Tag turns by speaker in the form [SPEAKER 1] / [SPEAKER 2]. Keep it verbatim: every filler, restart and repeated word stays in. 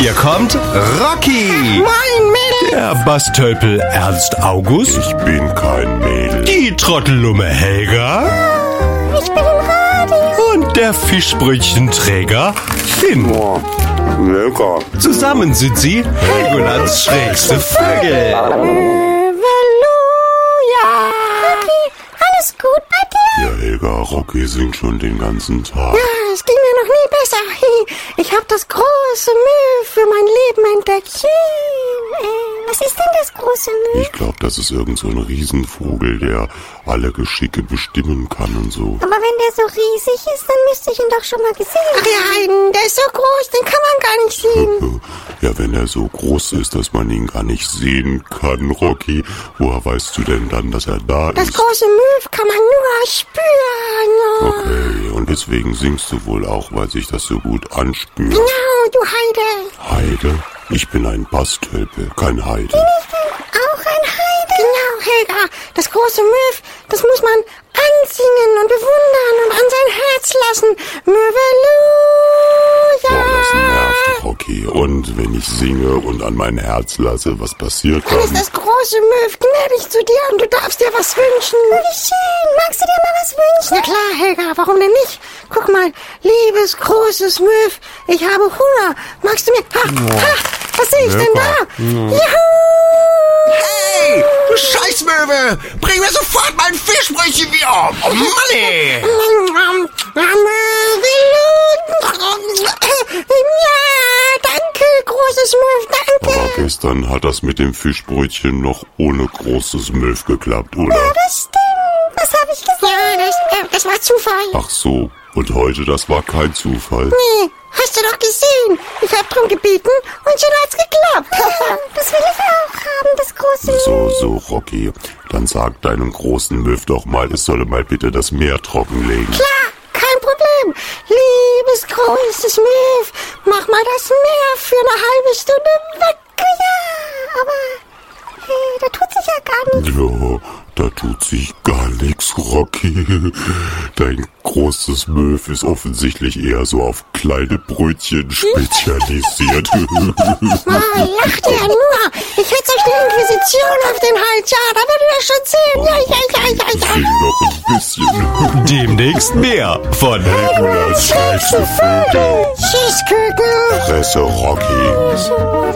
[SPEAKER 1] Hier kommt Rocky.
[SPEAKER 2] Moin, Mädel.
[SPEAKER 1] Der Bastölpel Ernst August.
[SPEAKER 3] Ich bin kein Mädel.
[SPEAKER 1] Die Trottellumme Helga.
[SPEAKER 2] Ich bin ein Radio.
[SPEAKER 1] Und der Fischbrötchenträger Finn.
[SPEAKER 3] Oh, lecker.
[SPEAKER 1] Zusammen sind sie Helgolands schrägste Vögel.
[SPEAKER 2] Halleluja. Rocky, alles gut bei dir?
[SPEAKER 3] Ja, Helga, Rocky singt schon den ganzen Tag.
[SPEAKER 2] Ja, es ging mir noch nie besser. Ich habe das große Mühe für mein Leben entdeckt. Was ist denn das große Mühe?
[SPEAKER 3] Ich glaube, das ist irgend so ein Riesenvogel, der alle Geschicke bestimmen kann und so.
[SPEAKER 2] Aber wenn der so riesig ist, dann müsste ich ihn doch schon mal gesehen haben. Ach ja, der ist so groß, den kann man gar nicht sehen.
[SPEAKER 3] Ja, wenn er so groß ist, dass man ihn gar nicht sehen kann, Rocky, woher weißt du denn dann, dass er da
[SPEAKER 2] Das
[SPEAKER 3] ist?
[SPEAKER 2] große Mühe kann man nur spüren.
[SPEAKER 3] Okay, und deswegen singst du wohl auch, weil sich das so gut anspürt.
[SPEAKER 2] Genau, du Heide.
[SPEAKER 3] Heide? Ich bin ein Bastölpel, kein Heide.
[SPEAKER 2] Auch ein Heide? Genau, Helga. Das große Möw, das muss man ansingen und bewundern und an sein Herz lassen. Möweluja.
[SPEAKER 3] Boah, das nervt, Rocky. Und wenn ich singe und an mein Herz lasse, was passiert
[SPEAKER 2] Dann ist
[SPEAKER 3] dann?
[SPEAKER 2] das große Möw gnädig zu dir und du darfst dir was wünschen. Wie schön. Magst du dir mal was wünschen? Na klar, Helga. Warum denn nicht? Guck mal, liebes großes Möw, ich habe Hunger. Magst du mir... Ha, ha, was sehe ich denn da? Juhu!
[SPEAKER 4] Hey, du Scheißmöwe! Bring mir sofort mein Fischbrötchen wieder! Oh Mann, ey!
[SPEAKER 2] Ja, danke, großes Möw, danke.
[SPEAKER 3] Aber gestern hat das mit dem Fischbrötchen noch ohne großes Milch geklappt, oder?
[SPEAKER 2] Ja, das stimmt. Das habe ich gesagt. Ja, das, äh, das war Zufall.
[SPEAKER 3] Ach so, und heute, das war kein Zufall.
[SPEAKER 2] Nee, hast du doch gesehen. Ich hab drum gebeten und schon hat's geklappt. Das will ich auch haben, das große
[SPEAKER 3] So, so, Rocky. Dann sag deinem großen Möw doch mal, es solle mal bitte das Meer trockenlegen.
[SPEAKER 2] Klar, kein Problem. Liebes großes Möw, mach mal das Meer für eine halbe Stunde weg. Ja, aber hey, da tut sich ja gar nichts.
[SPEAKER 3] Ja, da tut sich gar nichts, Rocky. Dein großes Möw ist offensichtlich eher so auf kleine Brötchen spezialisiert.
[SPEAKER 2] Ah, lacht ihr nur. Ich hätte euch die Inquisition auf den Hals. Ja, da werdet ihr schon sehen. Ja, ja, ja, ja, ja.
[SPEAKER 3] Sing noch ein bisschen.
[SPEAKER 1] Demnächst mehr von
[SPEAKER 3] Helgolands schrägste Vögel.
[SPEAKER 2] Tschüss, Küken.
[SPEAKER 3] Fresse, Rocky.